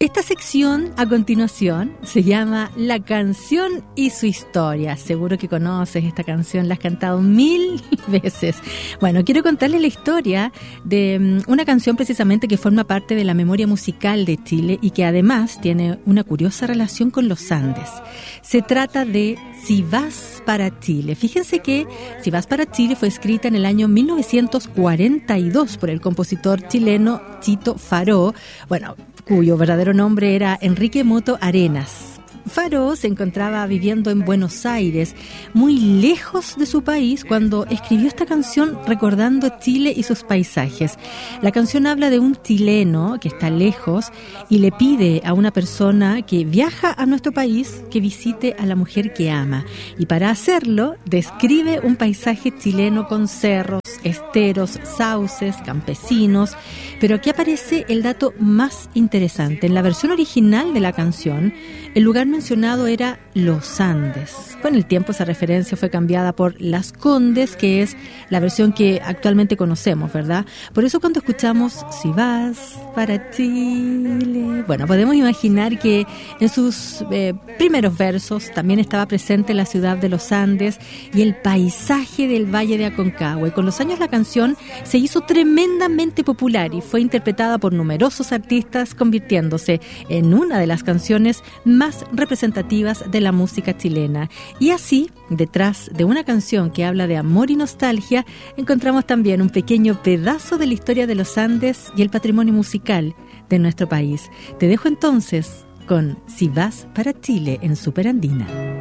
Esta sección a continuación se llama La canción y su historia. Seguro que conoces esta canción, la has cantado 1000 veces. Bueno, quiero contarles la historia de una canción precisamente que forma parte de la memoria musical de Chile y que además tiene una curiosa relación con los Andes. Se trata de Si vas para Chile. Fíjense que Si vas para Chile fue escrita en el año 1942 por el compositor chileno Chito Faró, cuyo verdadero nombre era Enrique Moto Arenas. Faró se encontraba viviendo en Buenos Aires, muy lejos de su país, cuando escribió esta canción recordando Chile y sus paisajes. La canción habla de un chileno que está lejos y le pide a una persona que viaja a nuestro país que visite a la mujer que ama. Y para hacerlo, describe un paisaje chileno con cerros, esteros, sauces, campesinos. Pero aquí aparece el dato más interesante. En la versión original de la canción, el lugar mencionado era Los Andes. Con el tiempo esa referencia fue cambiada por Las Condes, que es la versión que actualmente conocemos, ¿verdad? Por eso cuando escuchamos Si vas para Chile, podemos imaginar que en sus primeros versos también estaba presente la ciudad de Los Andes y el paisaje del Valle de Aconcagua. Y con los años la canción se hizo tremendamente popular y fue interpretada por numerosos artistas, convirtiéndose en una de las canciones más representativas de la música chilena. Y así, detrás de una canción que habla de amor y nostalgia, encontramos también un pequeño pedazo de la historia de los Andes y el patrimonio musical de nuestro país. Te dejo entonces con Si vas para Chile en Superandina.